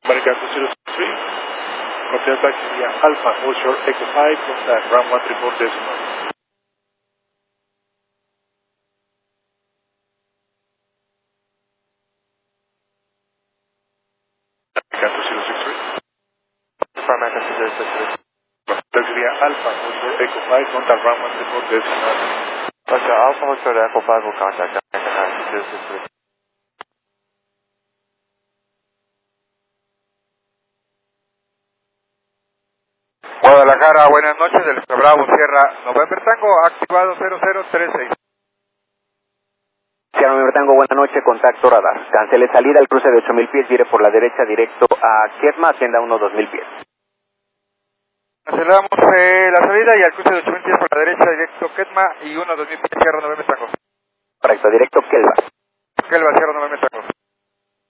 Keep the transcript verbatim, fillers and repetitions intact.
American two zero six three, contact taxi via Alpha, Ocean Echo five, contact Ram one three four decimal. American two zero six three. American two zero six three. Taxi via Alpha, Ocean Echo five, contact Ram one three four decimal. Roger, Alpha, Ocean Echo five will contact American two zero six three. Guadalajara, buenas noches, del Bravo Sierra November Tango, activado cero cero tres seis. Sierra November Tango, buenas noches, contacto radar. Cancele salida al cruce de ocho mil pies, vire por la derecha directo a Ketma, Hacienda uno dos mil pies. Cancelamos eh, la salida y al cruce de ocho mil pies por la derecha directo Ketma y uno dos mil pies, Sierra November Tango. Correcto, directo Kelva. Kelva, Sierra November Tango.